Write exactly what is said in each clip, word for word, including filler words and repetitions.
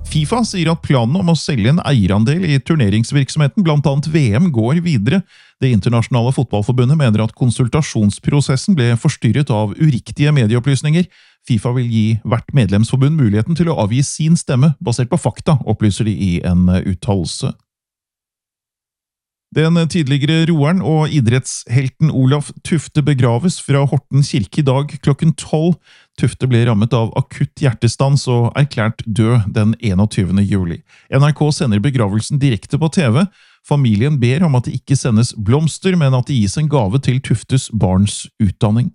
FIFA sier at planen om å selge en eierandel i turneringsvirksomheten, blant annet V M, går videre. Det internasjonale fotballforbundet mener at konsultasjonsprosessen ble forstyrret av uriktige medieopplysninger. FIFA vil gi hvert medlemsforbund muligheten til å avgi sin stemme, basert på fakta, opplyser de i en uttalelse. Den tidligere roeren og idrettshelten Olaf Tufte begraves fra Horten kirke i dag klokken tolv. Tufte ble rammet av akutt hjertestans og erklært død den enogtyvende juli. N R K sender begravelsen direkte på T V. Familien ber om at det ikke sendes blomster, men at det gis en gave til Tuftes barns utdanning.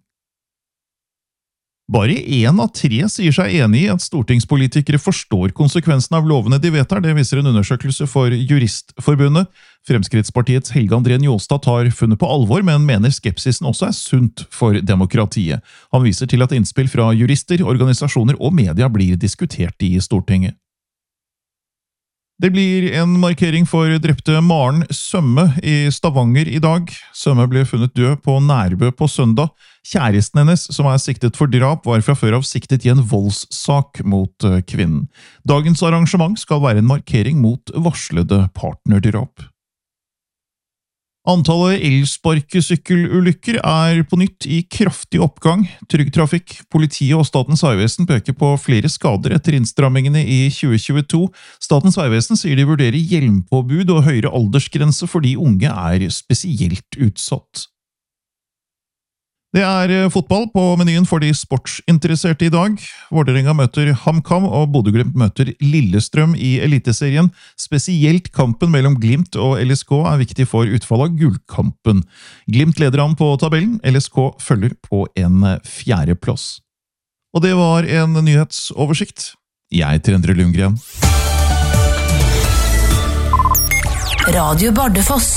Bare én av tre sier seg enig i at stortingspolitikere forstår konsekvensen av lovene de vedtar. Det viser en undersøkelse for Juristforbundet. Fremskrittspartiets Helge André Njåstad tar funnet på alvor, men mener skepsisen også er sunt for demokratiet. Han viser til at innspill fra jurister, organisasjoner og media blir diskutert i Stortinget. Det blir en markering for drepte Maren Sømme i Stavanger i dag. Sømme ble funnet død på Nærbø på søndag. Kjæresten hennes, som er siktet for drap, var fra før av siktet i en voldssak mot kvinnen. Dagens arrangement skal være en markering mot varslede partnerdrap. Antallet elsparkesykkelulykker er på nytt i kraftig oppgang. Trygg Trafikk, politiet og Statens Vegvesen peker på flere skader etter innstrammingene i tjue tjueto. Statens Vegvesen sier de vurderer hjelmpåbud og høyere aldersgrense fordi unge er spesielt utsatt. Det er fotball på menyen for de sportsinteresserte i dag. Vålerenga møter HamKam og Bodø/Glimt møter Lillestrøm i Eliteserien. Spesielt kampen mellom Glimt og L S K er viktig for utfallet av gullkampen. Glimt leder an på tabellen, L S K følger på en fjerdeplass. Og det var en nyhetsoversikt. Jeg heter Endre Lundgren. Radio Bardufoss.